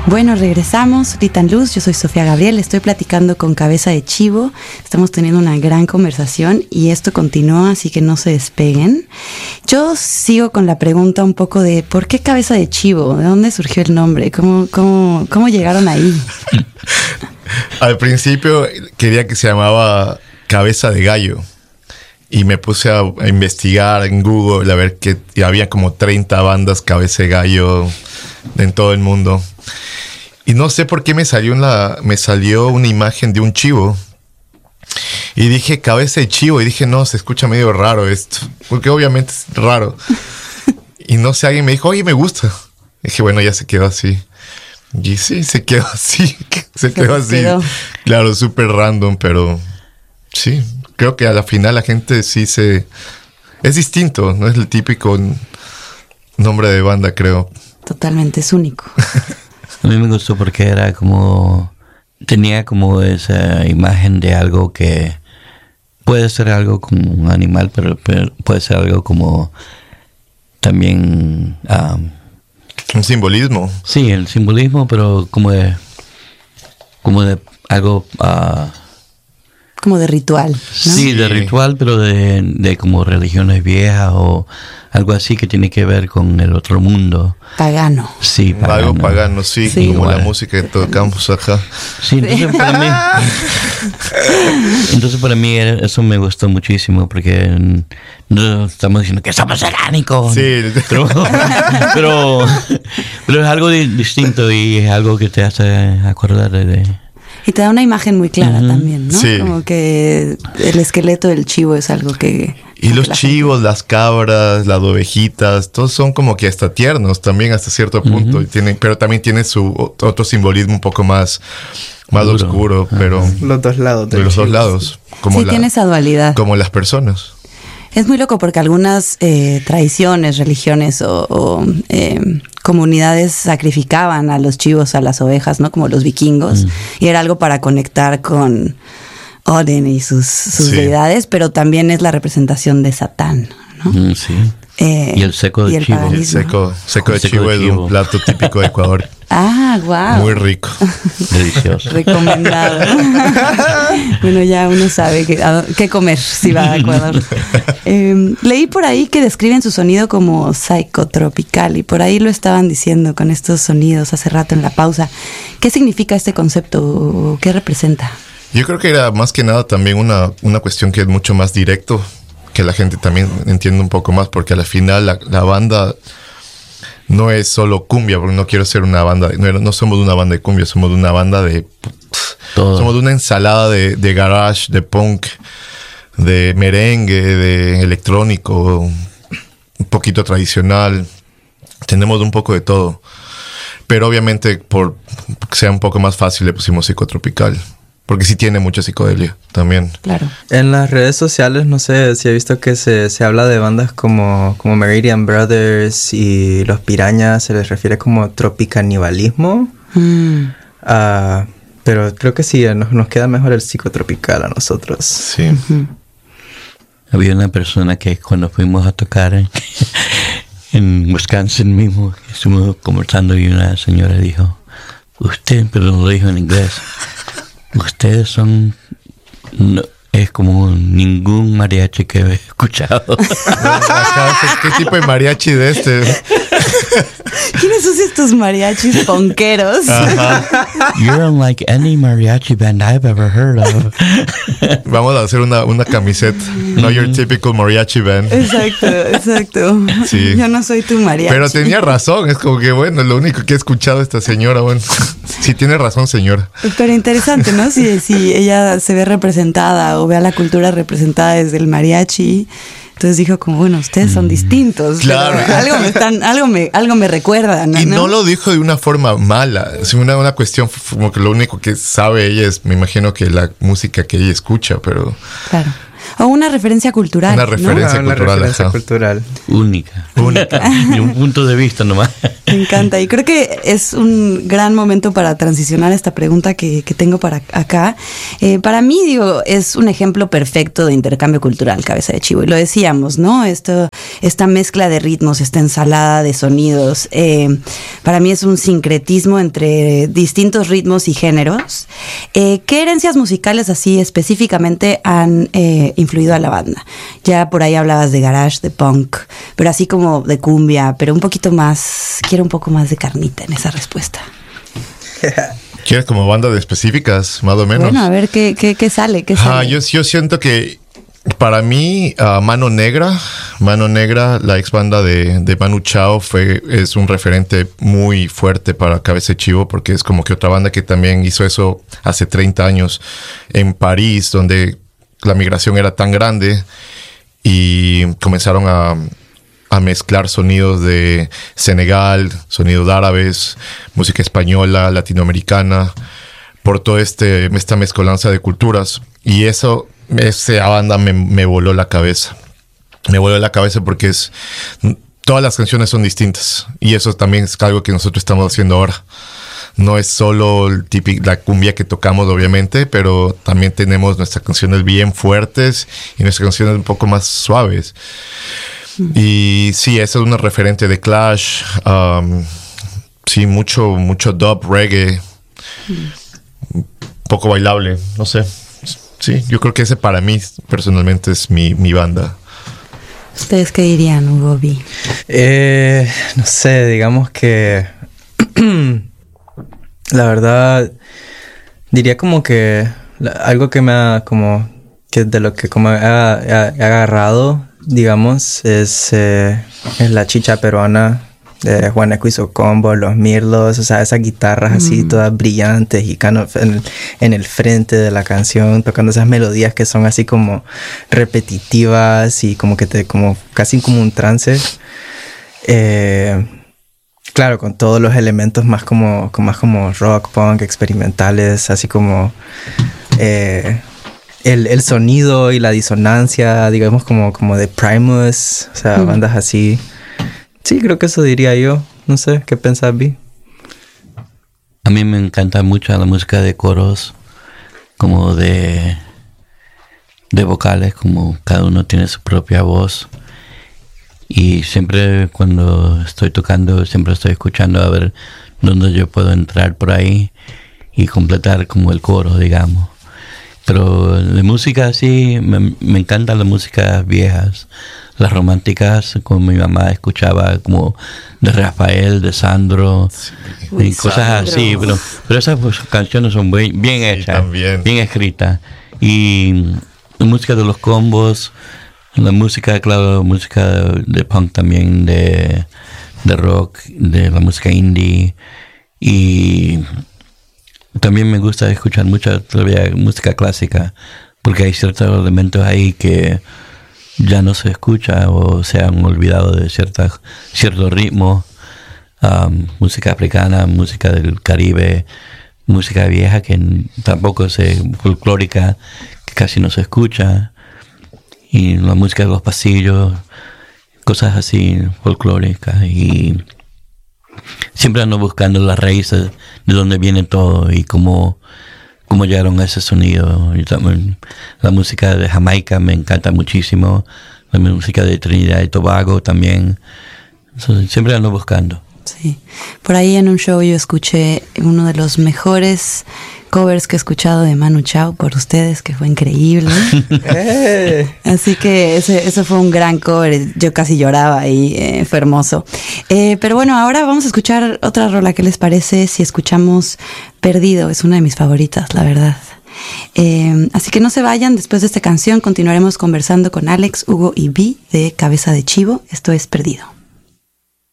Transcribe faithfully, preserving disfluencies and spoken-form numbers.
Bueno, regresamos. Gritan Luz, yo soy Sofía Gabriel, estoy platicando con Cabeza de Chivo. Estamos teniendo una gran conversación y esto continúa, así que no se despeguen. Yo sigo con la pregunta un poco de ¿por qué Cabeza de Chivo? ¿De dónde surgió el nombre? ¿Cómo, cómo, cómo llegaron ahí? Al principio quería que se llamaba Cabeza de Gallo. Y me puse a, a investigar en Google a ver que había como treinta bandas Cabeza de Gallo en todo el mundo. Y no sé por qué me salió una, me salió una imagen de un chivo. Y dije, cabeza de chivo. Y dije, no, se escucha medio raro esto. Porque obviamente es raro. Y no sé, alguien me dijo, oye, me gusta. Y dije, bueno, ya se quedó así. Y sí, se quedó así. Se quedó así. Quedó. Claro, súper random, pero sí. Creo que a la final la gente sí se... Es distinto, no es el típico nombre de banda, creo. Totalmente, es único. A mí me gustó porque era como... Tenía como esa imagen de algo que... Puede ser algo como un animal, pero, pero puede ser algo como... También... Um, un simbolismo. Sí, el simbolismo, pero como de... Como de algo... Uh, como de ritual, ¿no? Sí, de ritual, pero de, de como religiones viejas o algo así que tiene que ver con el otro mundo. Pagano. Sí, pagano. Algo pagano, sí, sí como igual. La música que tocamos acá. Sí, entonces sí. para mí... entonces para mí eso me gustó muchísimo porque no estamos diciendo que somos satánicos. Sí. Pero, pero, pero es algo distinto y es algo que te hace acordar de... Y te da una imagen muy clara uh-huh. también, ¿no? Sí. Como que el esqueleto del chivo es algo que... Y los chivos, gente... las cabras, las ovejitas, todos son como que hasta tiernos también hasta cierto punto. Uh-huh. Y tienen, pero también tiene su otro simbolismo un poco más, más oscuro, uh-huh. pero... Los dos lados. De los chivos. Dos lados. Como sí, la, tiene esa dualidad. Como las personas. Es muy loco porque algunas eh, tradiciones, religiones o, o eh, comunidades sacrificaban a los chivos, a las ovejas, ¿no? Como los vikingos. Mm. Y era algo para conectar con Odin y sus, sus sí. deidades, pero también es la representación de Satán, ¿no? Mm, sí. Eh, y el seco de el chivo. El seco, seco de seco chivo de es chivo. un plato típico de Ecuador. Ah, wow. Muy rico. Delicioso. Recomendado. Bueno, ya uno sabe qué, qué comer si va a Ecuador. Eh, leí por ahí que describen su sonido como psicotropical y por ahí lo estaban diciendo con estos sonidos hace rato en la pausa. ¿Qué significa este concepto? ¿Qué representa? Yo creo que era más que nada también una, una cuestión que es mucho más directo, que la gente también entiende un poco más, porque al final la, la banda no es solo cumbia, porque no quiero ser una banda, de, no, no somos de una banda de cumbia, somos de una banda de... Todo. Somos de una ensalada de, de garage, de punk, de merengue, de electrónico, un poquito tradicional. Tenemos un poco de todo. Pero obviamente, por que sea un poco más fácil, le pusimos psicotropical. Porque sí tiene mucha psicodelia también. Claro. En las redes sociales, no sé si he visto que se, se habla de bandas como, como Meridian Brothers y Los Pirañas. Se les refiere como tropicanibalismo. Mm. Uh, pero creo que sí, nos, nos queda mejor el psicotropical a nosotros. Sí. Uh-huh. Había una persona que cuando fuimos a tocar en, en Wisconsin mismo, estuvimos conversando y una señora dijo, usted, pero lo dijo en inglés, ustedes son... No, es como ningún mariachi que he escuchado. ¿Qué tipo de mariachi de este? ¿Quiénes son estos mariachis ponqueros? Ajá. You're unlike any mariachi band I've ever heard of. Vamos a hacer una, una camiseta. No your typical mariachi band. Exacto, exacto. Sí. Yo no soy tu mariachi. Pero tenía razón. Es como que, bueno, lo único que he escuchado esta señora, bueno. Sí, tiene razón, señora. Pero interesante, ¿no? Si, si ella se ve representada o ve a la cultura representada desde el mariachi... Entonces dijo como, bueno, ustedes son distintos. Claro. Algo me están, algo me, algo me recuerdan, ¿no? Y no lo dijo de una forma mala. Es una, una cuestión como que lo único que sabe ella es, me imagino que la música que ella escucha, pero... Claro. O una referencia cultural. Una referencia ¿no? Ah, una cultural, referencia ajá. cultural. Única. Única. De un punto de vista nomás. Me encanta. Y creo que es un gran momento para transicionar esta pregunta que, que tengo para acá. Eh, para mí, digo, es un ejemplo perfecto de intercambio cultural, Cabeza de Chivo. Y lo decíamos, ¿no? Esto, esta mezcla de ritmos, esta ensalada de sonidos. Eh, para mí es un sincretismo entre distintos ritmos y géneros. Eh, ¿Qué herencias musicales así específicamente han eh, influido a la banda? Ya por ahí hablabas de garage, de punk, pero así como de cumbia, pero un poquito más, quiero un poco más de carnita en esa respuesta. ¿Quieres como bandas de específicas, más o menos? Bueno, a ver qué, qué, qué sale, qué Ah, sale. yo, yo siento que para mí, uh, Mano Negra, Mano Negra, la ex banda de, de Manu Chao, fue, es un referente muy fuerte para Cabeza de Chivo, porque es como que otra banda que también hizo eso hace treinta años en París, donde la migración era tan grande y comenzaron a, a mezclar sonidos de Senegal, sonidos árabes, música española, latinoamericana, por toda este, esta mezcolanza de culturas. Y eso, esa banda me, me voló la cabeza. Me voló la cabeza porque es... Todas las canciones son distintas. Y eso también es algo que nosotros estamos haciendo ahora. No es solo el típico, la cumbia que tocamos, obviamente, pero también tenemos nuestras canciones bien fuertes y nuestras canciones un poco más suaves. Mm. Y sí, eso es una referente de Clash. Um, sí, mucho, mucho dub, reggae. Mm. Poco bailable, no sé. Sí, yo creo que ese para mí personalmente es mi, mi banda. ¿Ustedes qué dirían, Hugo B? Eh, no sé, digamos que la verdad diría como que la, algo que me ha como que de lo que como he, he, he agarrado, digamos, es, eh, es la chicha peruana de Juaneco y su combo, los mirlos, o sea, esas guitarras mm. así todas brillantes y kind of en, en el frente de la canción, tocando esas melodías que son así como repetitivas y como que te, como casi como un trance. Eh, claro, con todos los elementos más como, más como rock, punk, experimentales, así como eh, el, el sonido y la disonancia, digamos como, como de Primus, o sea, mm. bandas así. Sí, creo que eso diría yo. No sé, ¿qué pensás, Vi? A mí me encanta mucho la música de coros, como de, de vocales, como cada uno tiene su propia voz. Y siempre cuando estoy tocando, siempre estoy escuchando a ver dónde yo puedo entrar por ahí y completar como el coro, digamos. Pero de música sí, me, me encantan las músicas viejas, las románticas, como mi mamá escuchaba, como de Rafael, de Sandro, sí. y cosas Sandro. así. Pero, pero esas pues, canciones son bien, bien sí, hechas, también. bien escritas. Y la música de los combos, la música, claro, música de punk también, de, de rock, de la música indie. Y también me gusta escuchar mucha todavía música clásica, porque hay ciertos elementos ahí que ya no se escucha o se han olvidado de ciertas, ciertos ritmos. Um, música africana, música del Caribe, música vieja que tampoco se folclórica, que casi no se escucha. Y la música de los pasillos, cosas así folclóricas. Y siempre ando buscando las raíces de dónde viene todo y cómo, cómo llegaron a ese sonido. Y también la música de Jamaica me encanta muchísimo, la música de Trinidad y Tobago también. Entonces, siempre ando buscando. Sí, por ahí en un show yo escuché uno de los mejores covers que he escuchado de Manu Chao por ustedes, que fue increíble. hey. Así que ese, ese fue un gran cover, yo casi lloraba y eh, fue hermoso. Eh, pero bueno, ahora vamos a escuchar otra rola. ¿Qué les parece si escuchamos Perdido? Es una de mis favoritas, la verdad. Eh, así que no se vayan, después de esta canción continuaremos conversando con Alex, Hugo y Vi de Cabeza de Chivo. Esto es Perdido.